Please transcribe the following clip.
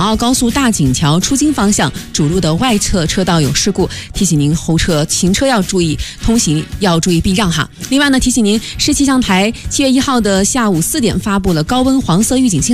澳高速大井桥出京方向主路的外侧车道有事故，提醒您后车行车要注意，通行要注意避让哈。另外呢，提醒您，市气象台7月1号的下午4点发布了高温黄色预警信号。